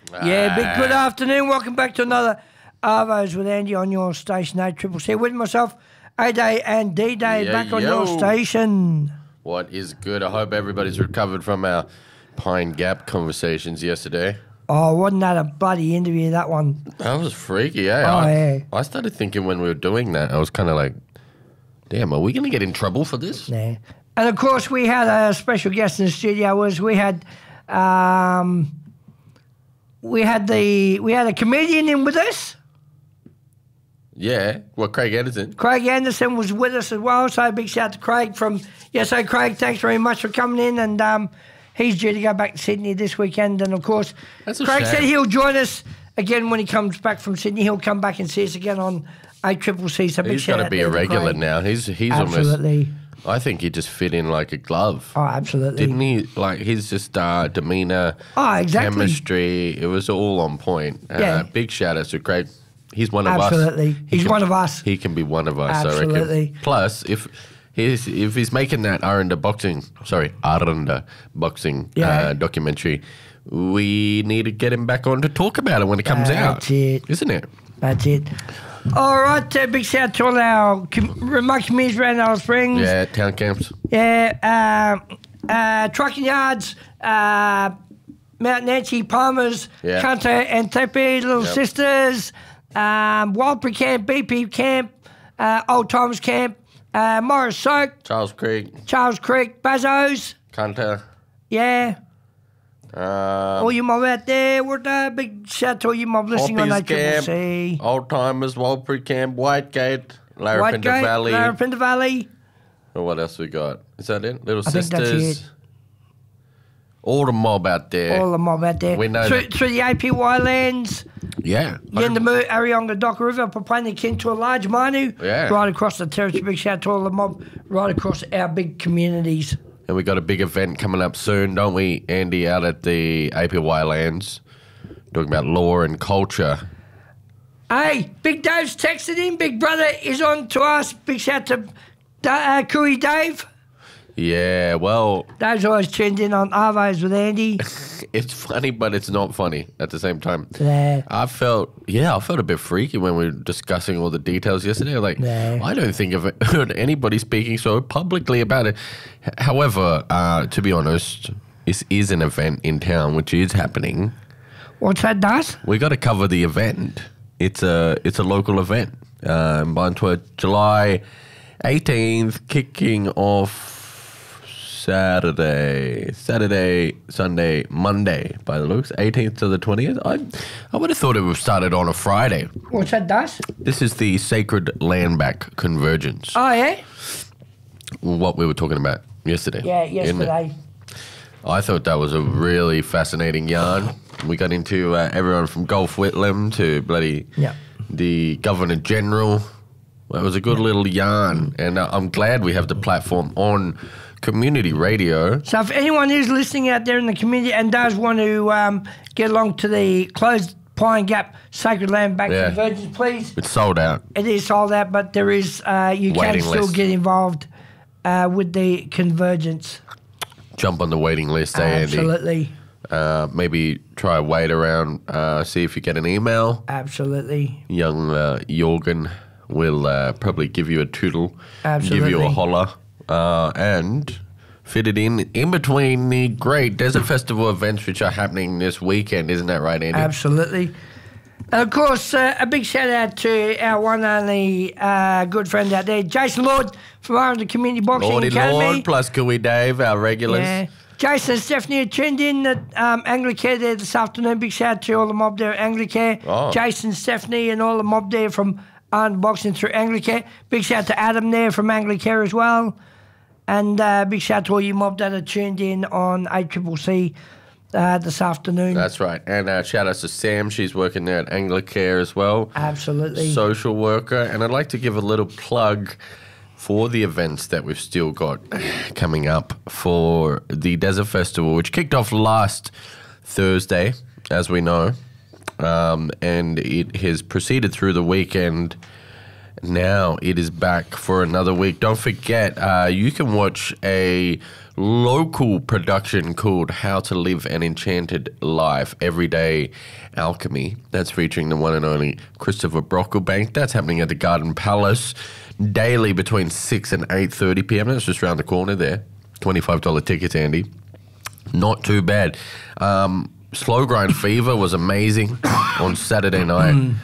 Yeah, big good afternoon. Welcome back to another Arvos with Andy on your station, ACCC. With myself, A-Day and D-Day back on your station. What is good? I hope everybody's recovered from our Pine Gap conversations yesterday. Oh, wasn't that a bloody interview, that one? That was freaky, eh? Yeah. I started thinking when we were doing that, I was kind of like, damn, are we going to get in trouble for this? Yeah. And, of course, we had a special guest in the studio. We had a comedian in with us. Yeah, well, Craig Anderson. Craig Anderson was with us as well, so a big shout out to Craig from... Yeah, so Craig, thanks very much for coming in, and he's due to go back to Sydney this weekend, and of course, Craig said he'll join us again when he comes back from Sydney. He'll come back and see us again on ACCC, so big shout out to Craig. He's got to be a regular now. He's absolutely. Almost... I think he just fit in like a glove. Oh, absolutely. Didn't he? Like, his just demeanour, exactly. chemistry, it was all on point. Yeah. Big shout out to Craig. He's one of us. Absolutely. He's one of us. He can be one of us, absolutely. I reckon. Plus, if he's making that Aranda boxing documentary, we need to get him back on to talk about it when it comes out. That's it. Isn't it? That's it. All right, big shout out to all our remote communities around Alice Springs. Yeah, town camps. Yeah, trucking yards, Mount Nancy, Palmers, Hunter and Tepe, Little Sisters, Wildbury Camp, BP Camp, Old Timers Camp, Morris Soak, Charles Creek, Bazos, Hunter. Yeah. All you mob out there, what a big shout out to all you mob listening on ACCC. Old Timers, Wildbury Camp, Whitegate, Larapinta Valley. Or what else we got? Is that it? Little I Sisters. think that's it. All the mob out there. We know through the APY lands. Yeah. Yendamu, Arionga, Docker River, Papania, kin to a large Manu. Yeah. Right across the territory. Big shout out to all the mob right across our big communities. And we got a big event coming up soon, don't we, Andy, out at the APY lands, talking about law and culture. Hey, Big Dave's texted in. Big brother is on to us. Big shout out to Cooey Dave. Yeah, well... Dave's always tuned in on Arvos with Andy. It's funny, but it's not funny at the same time. Yeah. I felt a bit freaky when we were discussing all the details yesterday. Like, I don't think I've heard anybody speaking so publicly about it. However, to be honest, this is an event in town which is happening. What's that, Das? We got to cover the event. It's a local event. July 18th, kicking off Saturday, Sunday, Monday, by the looks, 18th to the 20th. I would have thought it would have started on a Friday. What's that, Das? This is the Sacred Landback Convergence. Oh, yeah? What we were talking about yesterday. Yeah, yesterday. I thought that was a really fascinating yarn. We got into everyone from Golf Whitlam to the Governor General. It was a good little yarn, and I'm glad we have the platform on community radio. So if anyone is listening out there in the community and does want to get along to the closed Pine Gap Sacred Landback Convergence, please. It's sold out. It is sold out, but there is you can still get involved with the convergence. Jump on the waiting list, Andy? Absolutely. Maybe try a wait around, see if you get an email. Absolutely. Young Jorgen will probably give you a tootle, absolutely. Give you a holler, and fit it in between the great Desert Festival events which are happening this weekend. Isn't that right, Andy? Absolutely. And, of course, a big shout-out to our one and only good friend out there, Jason Lord from Aranda Community Boxing Academy. Lord plus Cooey Dave, our regulars. Yeah. Jason and Stephanie are tuned in at Anglicare there this afternoon. Big shout-out to all the mob there at Anglicare. Oh. Jason, Stephanie and all the mob there from Aranda Boxing through Anglicare. Big shout-out to Adam there from Anglicare as well. And big shout-out to all you mob that are tuned in on ACCC this afternoon. That's right. And shout-out to Sam. She's working there at Anglicare as well. Absolutely. Social worker. And I'd like to give a little plug for the events that we've still got coming up for the Desert Festival, which kicked off last Thursday, as we know, and it has proceeded through the weekend now it is back for another week. Don't forget, you can watch a local production called How to Live an Enchanted Life, Everyday Alchemy. That's featuring the one and only Christopher Brocklebank. That's happening at the Garden Palace daily between 6 and 8:30 p.m. That's just around the corner there. $25 tickets, Andy. Not too bad. Slow Grind Fever was amazing on Saturday night.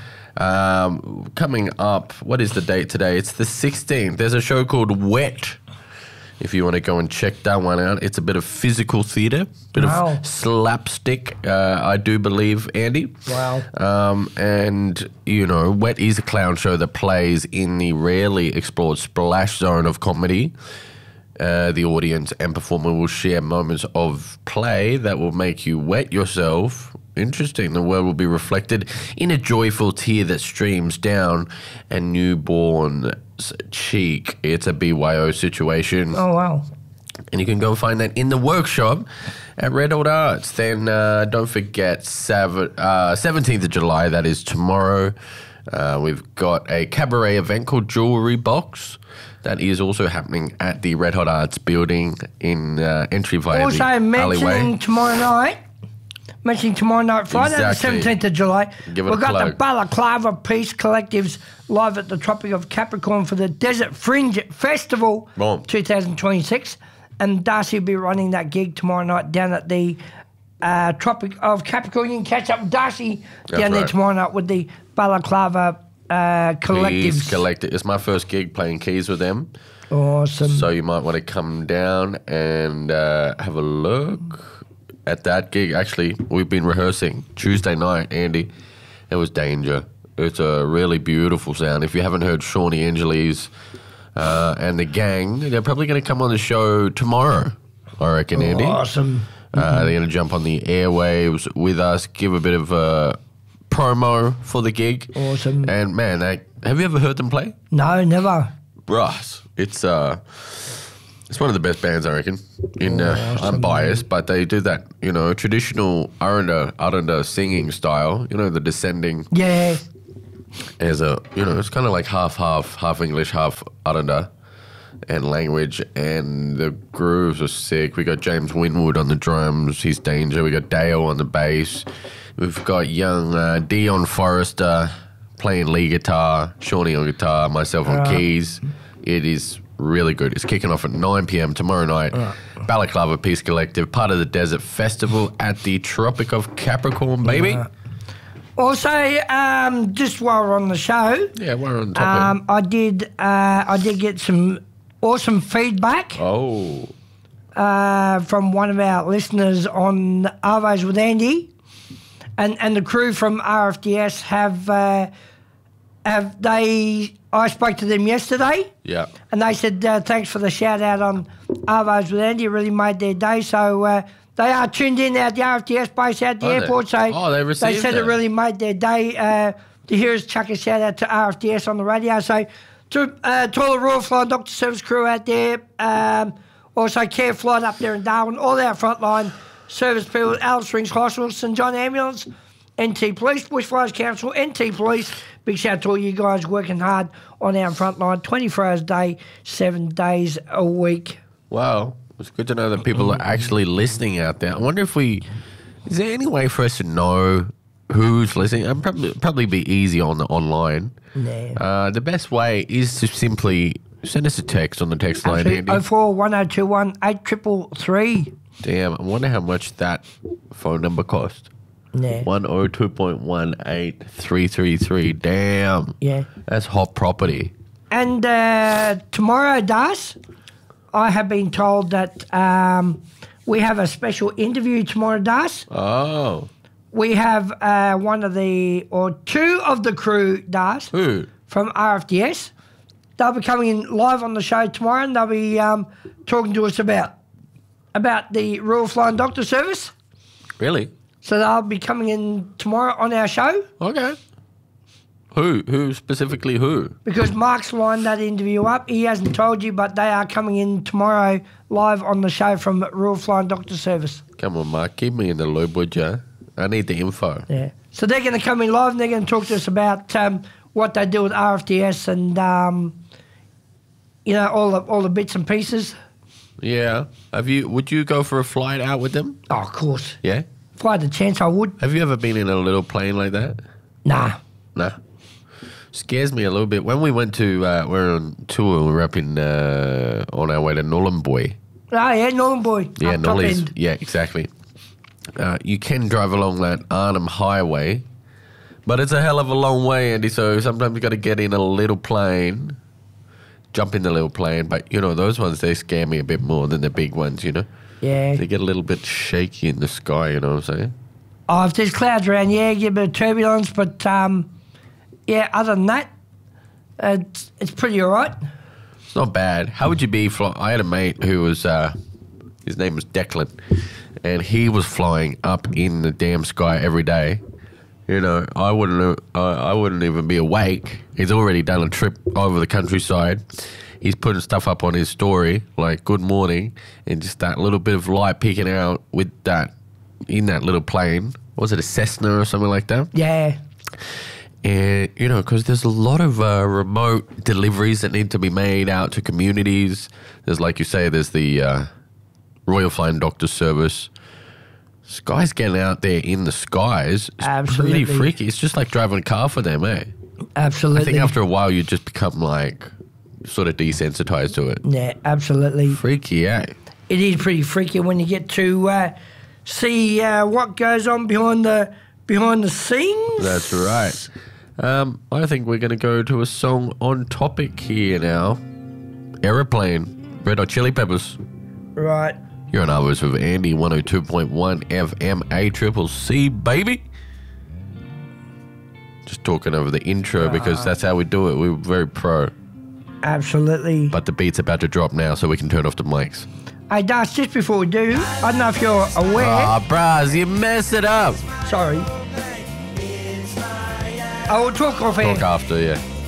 Coming up, what is the date today? It's the 16th. There's a show called Wet. If you want to go and check that one out, it's a bit of physical theatre, bit of slapstick, I do believe, Andy. Wow. And, you know, Wet is a clown show that plays in the rarely explored splash zone of comedy. The audience and performer will share moments of play that will make you wet yourself. Interesting. The world will be reflected in a joyful tear that streams down a newborn's cheek. It's a BYO situation. Oh, wow. And you can go find that in the workshop at Red Old Arts. Then don't forget 17th of July, that is tomorrow. We've got a cabaret event called Jewelry Box. That is also happening at the Red Hot Arts building in entry via also the alleyway. Mentioning tomorrow night, Friday, exactly. The 17th of July. We've got the Balaclava Peace Collectives live at the Tropic of Capricorn for the Desert Fringe Festival 2026. And Darcy will be running that gig tomorrow night down at the Tropic of Capricorn. You can catch up with Darcy down there tomorrow night with the Balaclava Collectives. Keys Collective. It's my first gig playing keys with them. Awesome. So you might want to come down and have a look at that gig. Actually, we've been rehearsing Tuesday night, Andy. It was danger. It's a really beautiful sound. If you haven't heard Shawnee Angeles and the gang, they're probably going to come on the show tomorrow, I reckon, Andy. Awesome. They're going to jump on the airwaves with us, give a bit of a promo for the gig. Awesome. And, man, have you ever heard them play? No, never. Bruh, it's one of the best bands, I reckon. I'm biased, but they do that, you know, traditional Aranda singing style, you know, the descending. Yeah. As it's kind of like half English, half Aranda and language, and the grooves are sick. We got James Winwood on the drums, he's danger. We got Dale on the bass. We've got young Dion Forrester playing lead guitar, Shawnee on guitar, myself on keys. It is really good. It's kicking off at 9 p.m. tomorrow night. Balaclava Peace Collective, part of the Desert Festival at the Tropic of Capricorn, baby. Also, just while we're on the show, while we're on topic, I did get some awesome feedback. From one of our listeners on Arvos with Andy, and the crew from RFDS I spoke to them yesterday. Yeah. And they said, thanks for the shout out on Arvos with Andy. It really made their day. So they are tuned in at the RFDS base at the airport. They said it really made their day to hear us chuck a shout out to RFDS on the radio. So to all the Royal Flying Doctor Service crew out there, also Care Flight up there in Darwin, all our frontline service people, Alice Springs Hospital, St John Ambulance, NT Police, Bushfires Council, NT Police. Big shout out to all you guys working hard on our front line, 24 hours a day, 7 days a week. Wow. It's good to know that people are actually listening out there. I wonder is there any way for us to know who's listening? It'd probably be easy online. Yeah. The best way is to simply send us a text on the text line, Andy. 04 1021 8333. Damn, I wonder how much that phone number cost. Yeah. 102.18333. Damn. Yeah. That's hot property. And tomorrow, Das, I have been told that we have a special interview tomorrow, Das. Oh. We have two of the crew, Das. Who? From RFDS. They'll be coming in live on the show tomorrow, and they'll be talking to us about the Royal Flying Doctor Service. Really? So they'll be coming in tomorrow on our show. Okay. Who specifically who? Because Mark's lined that interview up. He hasn't told you, but they are coming in tomorrow live on the show from Royal Flying Doctor Service. Come on, Mark. Keep me in the loop, would you? I need the info. Yeah. So they're going to come in live and they're going to talk to us about what they do with RFDS and all the bits and pieces. Yeah. Would you go for a flight out with them? Oh, of course. Yeah? If I had the chance, I would. Have you ever been in a little plane like that? Nah. Scares me a little bit. When we went to, we're on tour, we were up in, on our way to Nhulunbuy. Oh, yeah, Nhulunbuy. Yeah, Nullies. Yeah, exactly. You can drive along that Arnhem Highway, but it's a hell of a long way, Andy, so sometimes you got to get in a little plane, jump in the little plane, but, those ones, they scare me a bit more than the big ones, Yeah. They get a little bit shaky in the sky, you know what I'm saying? Oh, if there's clouds around, yeah, get a bit of turbulence, but, other than that, it's pretty all right. It's not bad. How would you be flying? I had a mate who was, his name was Declan, and he was flying up in the damn sky every day. I wouldn't even be awake. He's already done a trip over the countryside. He's putting stuff up on his story, like good morning, and just that little bit of light peeking out with that, in that little plane. Was it a Cessna or something like that? Yeah. And, because there's a lot of remote deliveries that need to be made out to communities. There's, like you say, there's the Royal Flying Doctor Service. This guy's getting out there in the skies. It's Absolutely. pretty freaky. It's just like driving a car for them, eh? Absolutely. I think after a while you just become like sort of desensitized to it. Yeah, absolutely. Freaky, eh? It is pretty freaky when you get to see what goes on behind the scenes. That's right. I think we're going to go to a song on topic here now. Aeroplane, Red Hot Chili Peppers. Right. You're on Hours with Andy, 102.1 FM ACCC, baby. Just talking over the intro because that's how we do it. We're very pro. Absolutely. But the beat's about to drop now, so we can turn off the mics. Hey, Das, just before we do, I don't know if you're aware. Ah, bros, you messed it up. Sorry. I will talk off air. Talk after, yeah.